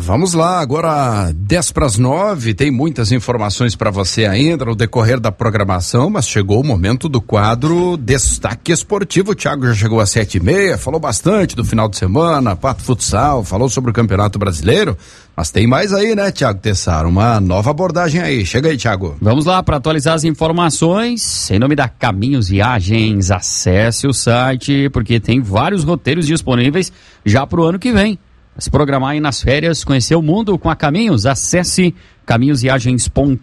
Vamos lá, agora 10:10, tem muitas informações para você ainda no decorrer da programação, mas chegou o momento do quadro Destaque Esportivo. O Thiago já chegou às 7:30, falou bastante do final de semana, Pato Futsal, falou sobre o Campeonato Brasileiro, mas tem mais aí, né, Thiago Tessaro? Uma nova abordagem aí. Chega aí, Thiago. Vamos lá para atualizar as informações. Em nome da Caminhos Viagens, acesse o site, porque tem vários roteiros disponíveis já para o ano que vem. Se programar aí nas férias, conhecer o mundo com a Caminhos, acesse caminhosviagens.com.br.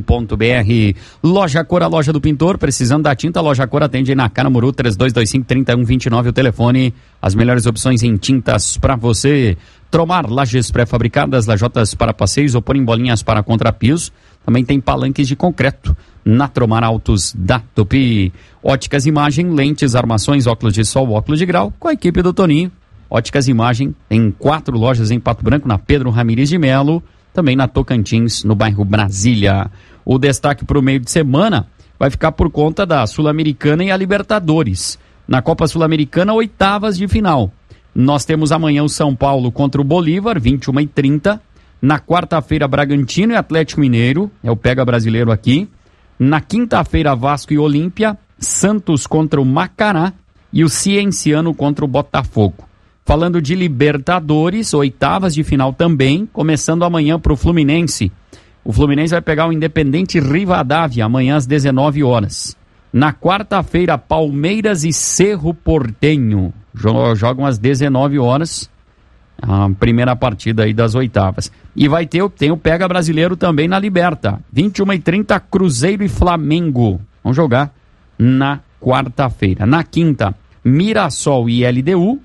Loja Cor, a loja do pintor, precisando da tinta, Loja Cor atende na Canamuru, 3225-3129, o telefone, as melhores opções em tintas para você. Tromar, lajes pré-fabricadas, lajotas para passeios ou pôr em bolinhas para contrapios, também tem palanques de concreto na Tromar Autos da Tupi. Óticas Imagem, lentes, armações, óculos de sol, óculos de grau, com a equipe do Toninho. Óticas Imagem, tem 4 lojas em Pato Branco, na Pedro Ramires de Melo, também na Tocantins, no bairro Brasília. O destaque para o meio de semana vai ficar por conta da Sul-Americana e a Libertadores. Na Copa Sul-Americana, 8ª de final. Nós temos amanhã o São Paulo contra o Bolívar, 21h30. Na quarta-feira, Bragantino e Atlético Mineiro, é o pega brasileiro aqui. Na quinta-feira, Vasco e Olímpia, Santos contra o Macará e o Cienciano contra o Botafogo. Falando de Libertadores, 8ª de final também, começando amanhã para o Fluminense. O Fluminense vai pegar o Independente Rivadavia, amanhã às 19 horas. Na quarta-feira, Palmeiras e Cerro Porteño jogam às 19 horas, a primeira partida aí das 8ª. E tem o Pega Brasileiro também na Liberta, 21h30, Cruzeiro e Flamengo. Vão jogar na quarta-feira. Na quinta, Mirassol e LDU.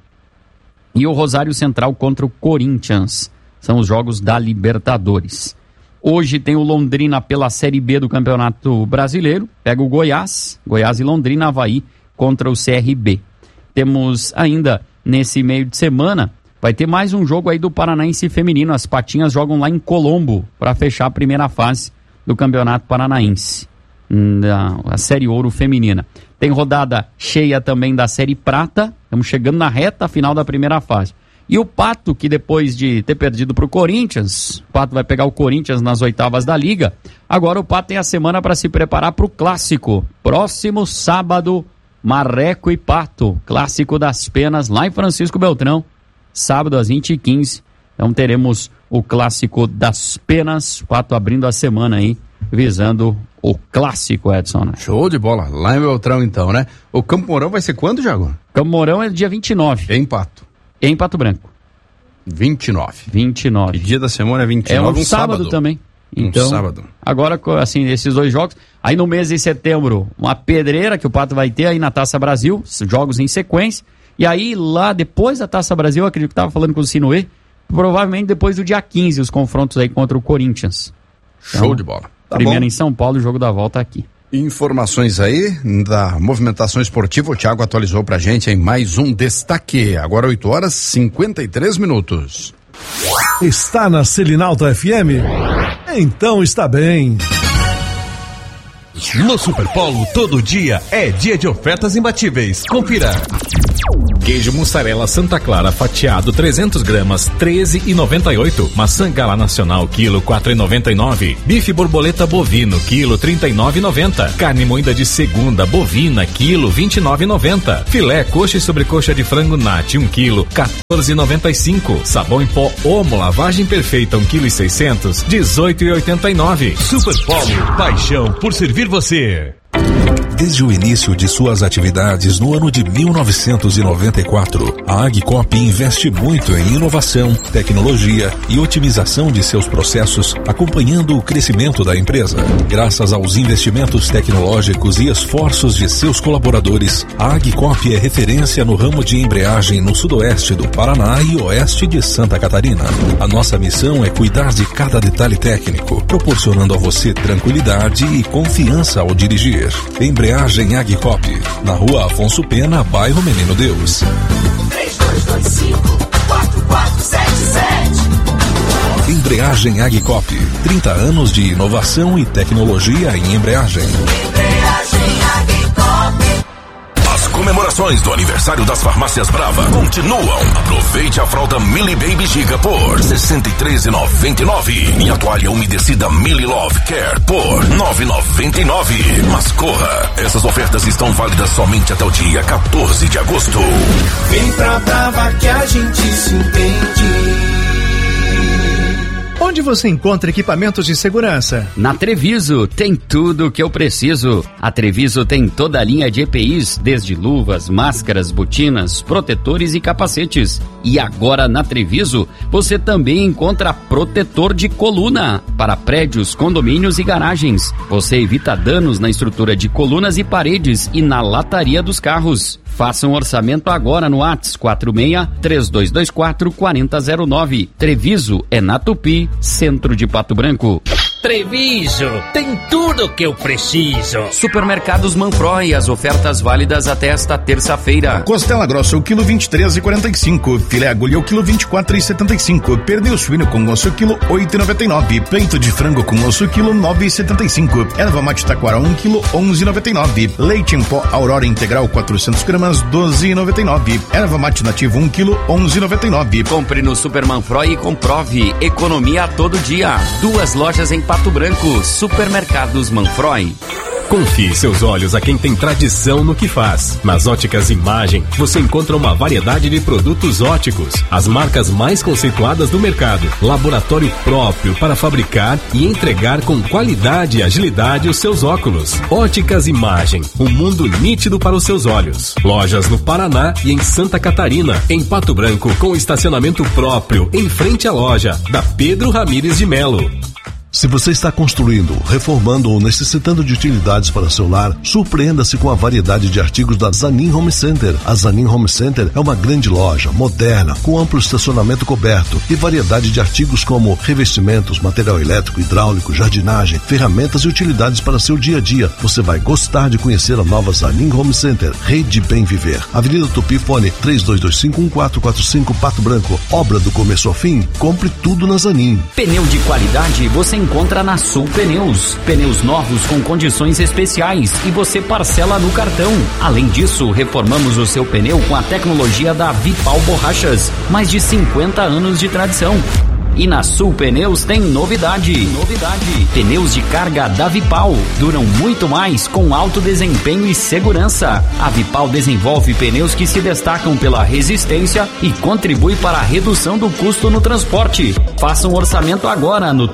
E o Rosário Central contra o Corinthians. São os jogos da Libertadores. Hoje tem o Londrina pela Série B do Campeonato Brasileiro. Pega o Goiás e Londrina, Avaí contra o CRB. Temos ainda, nesse meio de semana, vai ter mais um jogo aí do Paranaense Feminino. As Patinhas jogam lá em Colombo para fechar a primeira fase do Campeonato Paranaense, a Série Ouro Feminina. Tem rodada cheia também da Série Prata. Estamos chegando na reta final da primeira fase. E o Pato, que depois de ter perdido para o Corinthians, o Pato vai pegar o Corinthians nas 8ª da Liga. Agora o Pato tem a semana para se preparar para o Clássico. Próximo sábado, Marreco e Pato. Clássico das Penas, lá em Francisco Beltrão. Sábado às 20h15. Então teremos o Clássico das Penas. O Pato abrindo a semana aí, visando o Clássico, Edson, né? Show de bola, lá em Beltrão então, né? O Campo Mourão vai ser quando, Thiago? Campo Mourão é dia 29. Em Pato. Em Pato Branco. 29. E dia da semana é 29. É um sábado também. Então, sábado. Agora, assim, esses 2 jogos. Aí no mês de setembro, uma pedreira que o Pato vai ter aí na Taça Brasil, jogos em sequência. E aí lá, depois da Taça Brasil, eu acredito que estava falando com o Sinuê, provavelmente depois do dia 15, os confrontos aí contra o Corinthians. Show então, de bola. Tá primeiro bom. Em São Paulo, o jogo da volta aqui. Informações aí da movimentação esportiva, o Thiago atualizou pra gente em mais um destaque. Agora 8h53. Está na Selinalto FM? Então está bem. No Superpolo, todo dia é dia de ofertas imbatíveis. Confira. Queijo mussarela Santa Clara fatiado 300 gramas, 13,98. Maçã Gala Nacional, quilo 4,99. Bife borboleta bovino, quilo 39,90. Carne moída de segunda bovina, quilo 29,90. Filé coxa e sobrecoxa de frango Nati, 1 quilo, 14,95. Sabão em pó Omo lavagem perfeita, 1,6 kg, 18,89. Superpolo, paixão por servir você. Desde o início de suas atividades no ano de 1994, a Agcop investe muito em inovação, tecnologia e otimização de seus processos, acompanhando o crescimento da empresa. Graças aos investimentos tecnológicos e esforços de seus colaboradores, a Agcop é referência no ramo de embreagem no sudoeste do Paraná e oeste de Santa Catarina. A nossa missão é cuidar de cada detalhe técnico, proporcionando a você tranquilidade e confiança ao dirigir. Embreagem Agcop, na Rua Afonso Pena, bairro Menino Deus. 3225-4477. Embreagem Agcop, 30 anos de inovação e tecnologia em embreagem. Embreagem Agcop. comemorações do aniversário das farmácias Brava continuam. Aproveite a fralda Mili Baby Giga por R$ 63,99 e a toalha umedecida Mili Love Care por R$ 9,99. Mas corra, essas ofertas estão válidas somente até o dia 14 de agosto. Vem pra Brava que a gente se entende. Onde você encontra equipamentos de segurança? Na Treviso, tem tudo o que eu preciso. A Treviso tem toda a linha de EPIs, desde luvas, máscaras, botinas, protetores e capacetes. E agora na Treviso, você também encontra protetor de coluna para prédios, condomínios e garagens. Você evita danos na estrutura de colunas e paredes e na lataria dos carros. Faça um orçamento agora no WhatsApp 46-3224-4009. Treviso é na Tupi, centro de Pato Branco. Treviso, tem tudo o que eu preciso. Supermercados Manfroy, as ofertas válidas até esta terça-feira. Costela grossa, o quilo 23,45. Filé agulha, o quilo 24,75. Pernil suíno com osso, quilo 8,99. Peito de frango com osso, quilo 9,75. Erva mate taquara, 1 quilo 11,99. Leite em pó Aurora integral 400 gramas, 12,99. Erva mate nativa, 1 quilo 11,99. Compre no Super Manfroy e comprove economia a todo dia. 2 lojas em Pato Branco, Supermercados Manfroy. Confie seus olhos a quem tem tradição no que faz. Nas Óticas Imagem, você encontra uma variedade de produtos óticos, as marcas mais conceituadas do mercado, laboratório próprio para fabricar e entregar com qualidade e agilidade os seus óculos. Óticas Imagem, um mundo nítido para os seus olhos. Lojas no Paraná e em Santa Catarina, em Pato Branco, com estacionamento próprio em frente à loja da Pedro Ramires de Melo. Se você está construindo, reformando ou necessitando de utilidades para seu lar, surpreenda-se com a variedade de artigos da Zanin Home Center. A Zanin Home Center é uma grande loja, moderna, com amplo estacionamento coberto e variedade de artigos como revestimentos, material elétrico, hidráulico, jardinagem, ferramentas e utilidades para seu dia a dia. Você vai gostar de conhecer a nova Zanin Home Center, Rede Bem Viver. Avenida Tupi, fone 32251445, Pato Branco. Obra do começo ao fim, compre tudo na Zanin. Pneu de qualidade você encontra na Sul Pneus. Pneus novos com condições especiais e você parcela no cartão. Além disso, reformamos o seu pneu com a tecnologia da Vipal Borrachas. Mais de 50 anos de tradição. E na Sul Pneus tem novidade. Pneus de carga da Vipal duram muito mais com alto desempenho e segurança. A Vipal desenvolve pneus que se destacam pela resistência e contribui para a redução do custo no transporte. Faça um orçamento agora no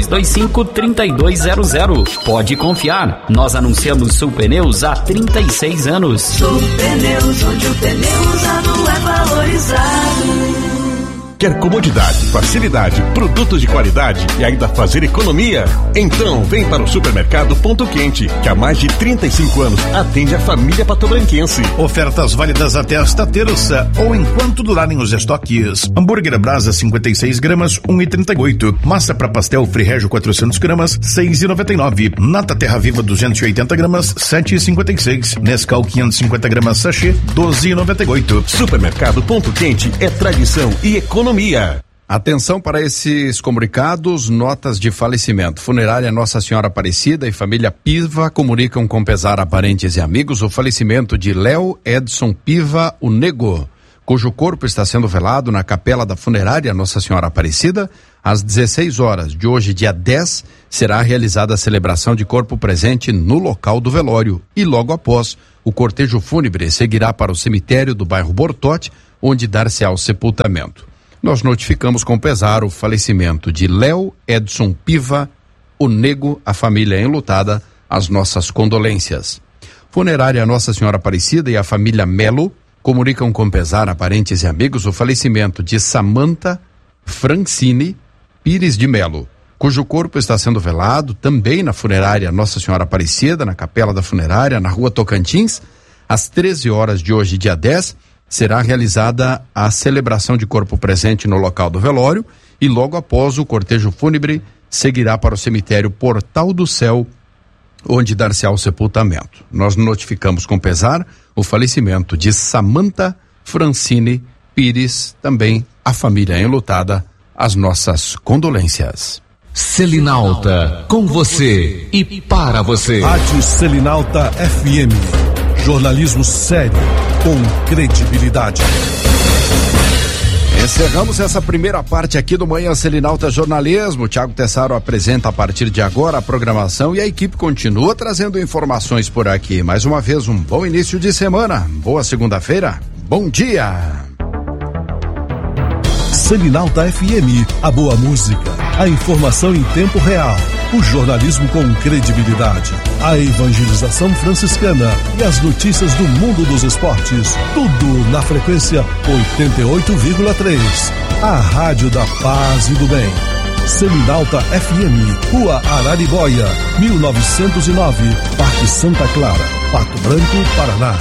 3225-3200. Pode confiar, nós anunciamos Sul Pneus há 36 anos. Sul Pneus, onde o pneu usado é valorizado. Quer comodidade, facilidade, produtos de qualidade e ainda fazer economia? Então vem para o Supermercado Ponto Quente, que há mais de 35 anos atende a família patobranquense. Ofertas válidas até esta terça ou enquanto durarem os estoques. Hambúrguer Brasa 56 gramas, 1,38. Massa para pastel Frigégio 400 gramas, 6,99. Nata Terra Viva 280 gramas, 7,56. Nescau 550 gramas sachê, 12,98. Supermercado Ponto Quente é tradição e economia. Atenção para esses comunicados, notas de falecimento. Funerária Nossa Senhora Aparecida e família Piva comunicam com pesar a parentes e amigos o falecimento de Léo Edson Piva, o Nego, cujo corpo está sendo velado na capela da funerária Nossa Senhora Aparecida. Às 16 horas de hoje, dia 10, será realizada a celebração de corpo presente no local do velório e logo após, o cortejo fúnebre seguirá para o cemitério do bairro Bortote, onde dar-se-á o sepultamento. Nós notificamos com pesar o falecimento de Léo Edson Piva, o Nego, a família enlutada, as nossas condolências. Funerária Nossa Senhora Aparecida e a família Melo comunicam com pesar a parentes e amigos o falecimento de Samantha Francine Pires de Melo, cujo corpo está sendo velado também na funerária Nossa Senhora Aparecida, na capela da funerária, na rua Tocantins. Às 13 horas de hoje, dia 10, será realizada a celebração de corpo presente no local do velório e logo após o cortejo fúnebre seguirá para o cemitério Portal do Céu, onde dar-se-á o sepultamento. Nós notificamos com pesar o falecimento de Samantha Francine Pires, também a família enlutada, as nossas condolências. Selinalta, com você e para você. Rádio Selinalta FM. Jornalismo sério, com credibilidade. Encerramos essa primeira parte aqui do Manhã Selinalta Jornalismo. Thiago Tessaro apresenta a partir de agora a programação e a equipe continua trazendo informações por aqui. Mais uma vez, um bom início de semana. Boa segunda-feira. Bom dia. Selinalta FM, a boa música, a informação em tempo real, o jornalismo com credibilidade, a evangelização franciscana e as notícias do mundo dos esportes, tudo na frequência 88,3. A Rádio da Paz e do Bem. Selinalta FM, Rua Araribóia, 1909, Parque Santa Clara, Pato Branco, Paraná.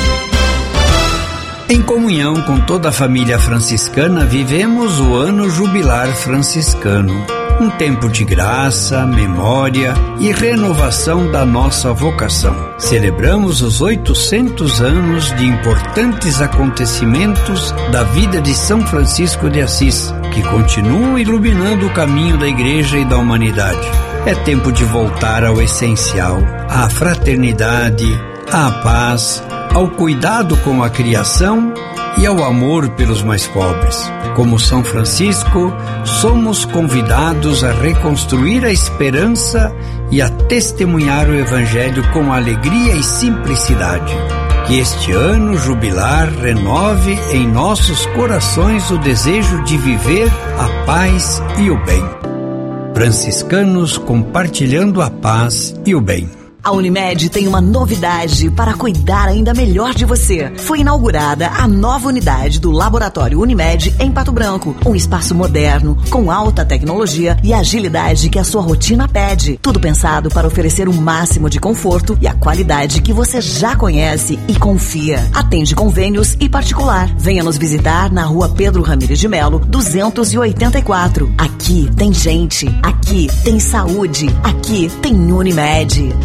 Em comunhão com toda a família franciscana, vivemos o Ano Jubilar Franciscano. Um tempo de graça, memória e renovação da nossa vocação. Celebramos os 800 anos de importantes acontecimentos da vida de São Francisco de Assis, que continuam iluminando o caminho da Igreja e da humanidade. É tempo de voltar ao essencial, à fraternidade, à paz, ao cuidado com a criação e ao amor pelos mais pobres. Como São Francisco, somos convidados a reconstruir a esperança e a testemunhar o Evangelho com alegria e simplicidade. Que este ano jubilar renove em nossos corações o desejo de viver a paz e o bem. Franciscanos compartilhando a paz e o bem. A Unimed tem uma novidade para cuidar ainda melhor de você. Foi inaugurada a nova unidade do Laboratório Unimed em Pato Branco. Um espaço moderno, com alta tecnologia e agilidade que a sua rotina pede. Tudo pensado para oferecer o máximo de conforto e a qualidade que você já conhece e confia. Atende convênios e particular. Venha nos visitar na Rua Pedro Ramires de Melo, 284. Aqui tem gente, aqui tem saúde, aqui tem Unimed.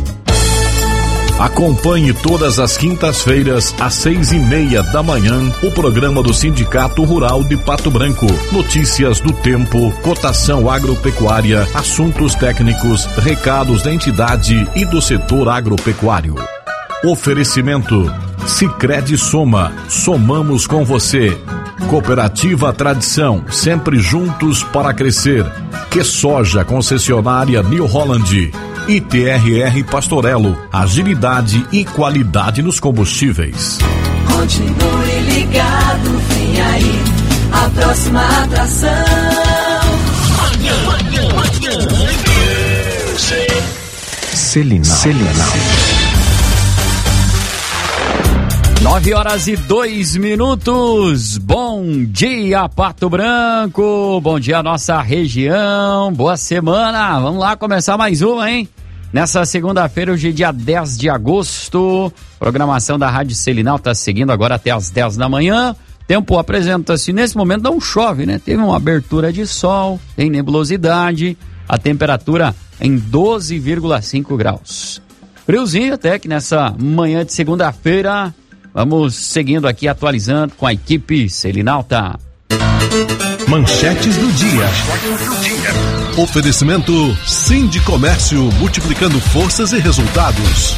Acompanhe todas as quintas-feiras, às 6:30 da manhã, o programa do Sindicato Rural de Pato Branco. Notícias do tempo, cotação agropecuária, assuntos técnicos, recados da entidade e do setor agropecuário. Oferecimento: Sicredi Soma, somamos com você. Cooperativa Tradição, sempre juntos para crescer. Que Soja, concessionária New Holland. ITRR Pastorello, agilidade e qualidade nos combustíveis. Continue ligado, vem aí a próxima atração. Selinal. 9h02. Bom dia, Pato Branco. Bom dia, nossa região. Boa semana. Vamos lá começar mais uma, hein? Nessa segunda-feira, hoje é dia 10 de agosto. Programação da Rádio Selinal tá seguindo agora até as 10 da manhã. Tempo apresenta-se. Nesse momento não chove, né? Teve uma abertura de sol, tem nebulosidade. A temperatura em 12,5 graus. Friozinho até que nessa manhã de segunda-feira. Vamos seguindo aqui, atualizando com a equipe Selinalta. Manchetes do dia. Oferecimento Sindicomércio, multiplicando forças e resultados.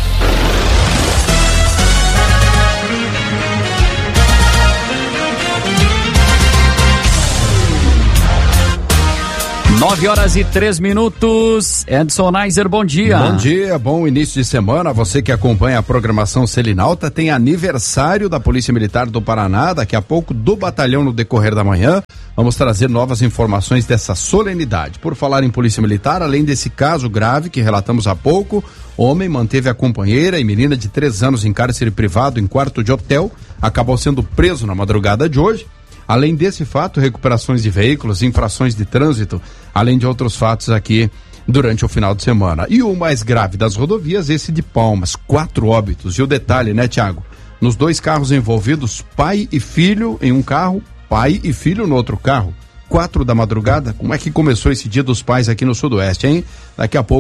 9h03. Edson Neiser, bom dia. Bom dia, bom início de semana. Você que acompanha a programação Selinalta, tem aniversário da Polícia Militar do Paraná, daqui a pouco do batalhão no decorrer da manhã. Vamos trazer novas informações dessa solenidade. Por falar em Polícia Militar, além desse caso grave que relatamos há pouco, homem manteve a companheira e menina de 3 anos em cárcere privado em quarto de hotel, acabou sendo preso na madrugada de hoje. Além desse fato, recuperações de veículos, infrações de trânsito, além de outros fatos aqui durante o final de semana. E o mais grave das rodovias, esse de Palmas, 4 óbitos. E o detalhe, né, Tiago? Nos 2 carros envolvidos, pai e filho em um carro, pai e filho no outro carro. 4 da madrugada, como é que começou esse dia dos pais aqui no Sudoeste, hein? Daqui a pouco,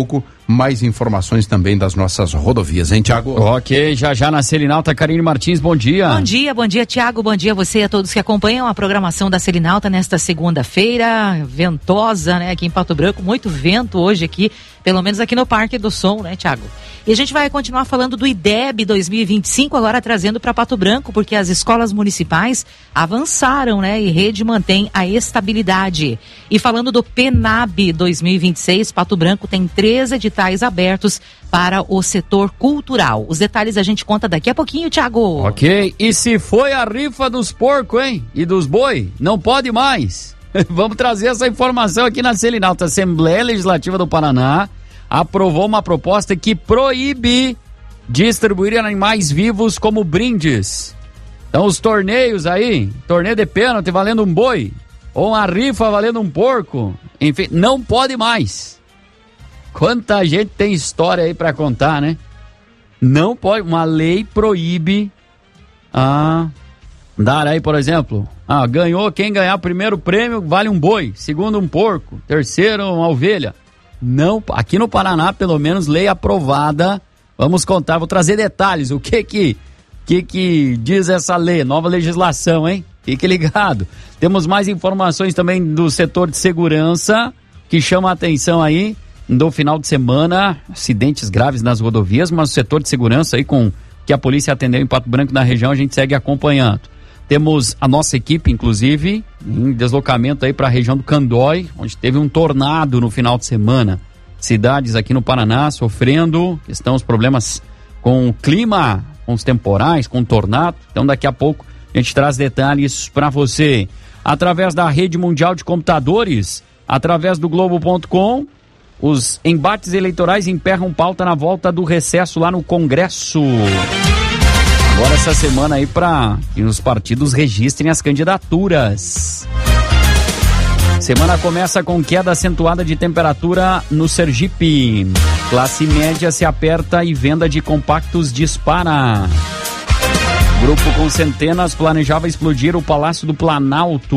mais informações também das nossas rodovias, hein, Tiago? Ok, já na Selinalta, Karine Martins, bom dia. Bom dia, Tiago, bom dia a você e a todos que acompanham a programação da Selinalta nesta segunda-feira, ventosa, né, aqui em Pato Branco, muito vento hoje aqui, pelo menos aqui no Parque do Som, né, Tiago? E a gente vai continuar falando do IDEB 2025, agora trazendo para Pato Branco, porque as escolas municipais avançaram, né, e rede mantém a estabilidade. E falando do PENAB 2026, Pato Branco tem 3 editais abertos para o setor cultural. Os detalhes a gente conta daqui a pouquinho, Thiago. Ok, e se foi a rifa dos porcos, hein? E dos boi, não pode mais. Vamos trazer essa informação aqui na Selinalta. A Assembleia Legislativa do Paraná aprovou uma proposta que proíbe distribuir animais vivos como brindes. Então os torneios aí, torneio de pênalti valendo um boi, ou uma rifa valendo um porco, enfim, não pode mais. Quanta gente tem história aí pra contar, né? Não pode, uma lei proíbe dar aí, por exemplo, ganhou, quem ganhar o primeiro prêmio vale um boi, segundo um porco, terceiro uma ovelha. Não, aqui no Paraná, pelo menos, lei aprovada. Vamos contar, vou trazer detalhes, o que diz essa lei, nova legislação, hein? Fique ligado. Temos mais informações também do setor de segurança, que chama a atenção aí, do final de semana, acidentes graves nas rodovias, mas o setor de segurança aí com que a polícia atendeu em Pato Branco, na região, a gente segue acompanhando. Temos a nossa equipe, inclusive, em deslocamento aí para a região do Candói, onde teve um tornado no final de semana. Cidades aqui no Paraná sofrendo, os problemas com o clima, com os temporais, com o tornado. Então daqui a pouco a gente traz detalhes para você. Através da Rede Mundial de Computadores, através do Globo.com, os embates eleitorais emperram pauta na volta do recesso lá no Congresso. Agora essa semana aí para que os partidos registrem as candidaturas. Semana começa com queda acentuada de temperatura no Sergipe. Classe média se aperta e venda de compactos dispara. Grupo com centenas planejava explodir o Palácio do Planalto.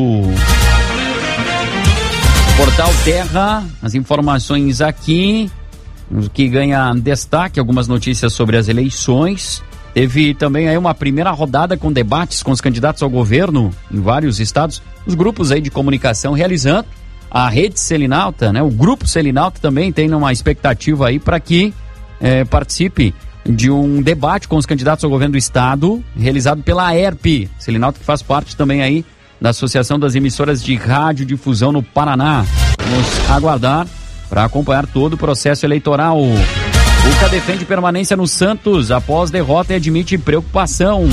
Portal Terra, as informações aqui, o que ganha destaque, algumas notícias sobre as eleições. Teve também aí uma primeira rodada com debates com os candidatos ao governo em vários estados. Os grupos aí de comunicação realizando. A Rede Selinalta, né? O Grupo Selinalta também tem uma expectativa aí para que participe de um debate com os candidatos ao governo do estado, realizado pela AERP. Selinalta que faz parte também aí da Associação das Emissoras de Radiodifusão no Paraná. Vamos aguardar para acompanhar todo o processo eleitoral. UCA defende permanência no Santos após derrota e admite preocupação.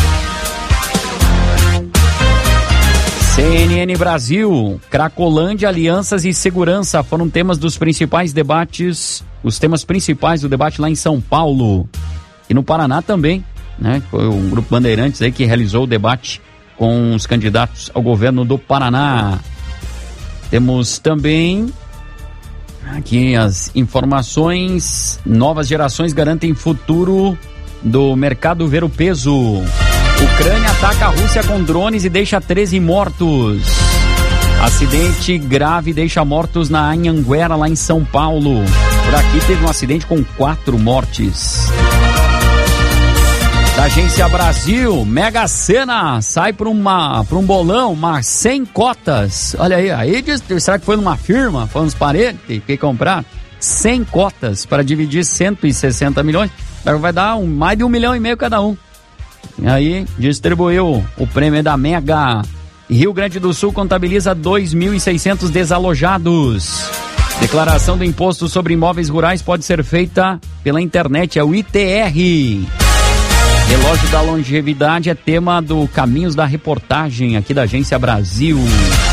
CNN Brasil, Cracolândia, alianças e segurança foram temas dos principais debates, os temas principais do debate lá em São Paulo. E no Paraná também, né? Foi o Grupo Bandeirantes aí que realizou o debate com os candidatos ao governo do Paraná. Temos também aqui as informações. Novas gerações garantem futuro do mercado ver o peso. Ucrânia ataca a Rússia com drones e deixa 13 mortos. Acidente grave deixa mortos na Anhanguera, lá em São Paulo. Por aqui teve um acidente com 4 mortes. Da Agência Brasil, Mega Sena sai para um bolão, mas 100 cotas. Olha aí será que foi numa firma? Foi nos parentes que compraram? 100 cotas para dividir 160 milhões. Vai dar mais de 1,5 milhão cada um. E aí distribuiu o prêmio da Mega. Rio Grande do Sul contabiliza 2.600 desalojados. Declaração do Imposto sobre Imóveis Rurais pode ser feita pela internet, é o ITR. Relógio da longevidade é tema do Caminhos da Reportagem aqui da Agência Brasil.